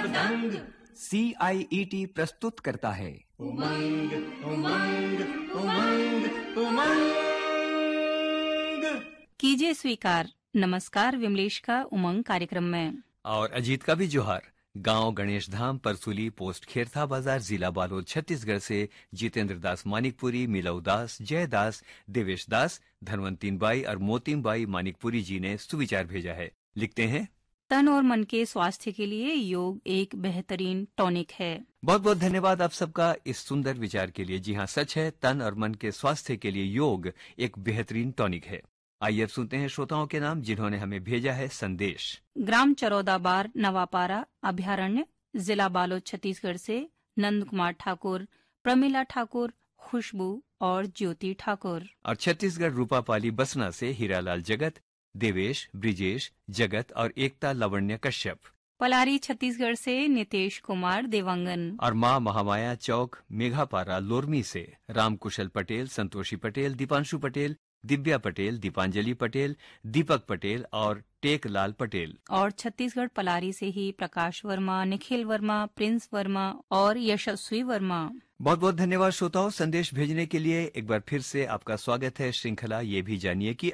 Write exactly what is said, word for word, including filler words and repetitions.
दंग। सी आई E T प्रस्तुत करता है उमंग उमंग उमंग उमंग। कीजिए स्वीकार। नमस्कार विमलेश का उमंग कार्यक्रम में। और अजीत का भी जोहार। गांव गणेश धाम परसुली पोस्ट खेरथा बाजार जिला बालोद छत्तीसगढ़ से जितेंद्र दास मानिकपुरी, मिलऊ दास, जय दास, देवेश दास, धनवंतीन बाई और मोतीम बाई मानिकपुरी जी ने सुविचार भेजा है। लिखते हैं, तन और मन के स्वास्थ्य के लिए योग एक बेहतरीन टॉनिक है। बहुत बहुत धन्यवाद आप सबका इस सुंदर विचार के लिए। जी हाँ, सच है, तन और मन के स्वास्थ्य के लिए योग एक बेहतरीन टॉनिक है। आइए अब सुनते हैं श्रोताओं के नाम जिन्होंने हमें भेजा है संदेश। ग्राम चरौदा बार नवापारा अभ्यारण्य जिला बालोद छत्तीसगढ़ से नंद कुमार ठाकुर, प्रमिला ठाकुर, खुशबू और ज्योति ठाकुर। और छत्तीसगढ़ रूपापाली बसना से हीरालाल जगत, देवेश, ब्रिजेश, जगत और एकता लवण्य कश्यप। पलारी छत्तीसगढ़ से नितेश कुमार देवांगन। और माँ महामाया चौक मेघापारा लोरमी से रामकुशल पटेल, संतोषी पटेल, दीपांशु पटेल, दिव्या पटेल, दीपांजलि पटेल, दीपक पटेल और टेकलाल पटेल। और छत्तीसगढ़ पलारी से ही प्रकाश वर्मा, निखिल वर्मा, प्रिंस वर्मा और यशस्वी वर्मा। बहुत बहुत धन्यवाद श्रोताओं, संदेश भेजने के लिए एक बार फिर से आपका स्वागत है। श्रृंखला ये भी जानिए कि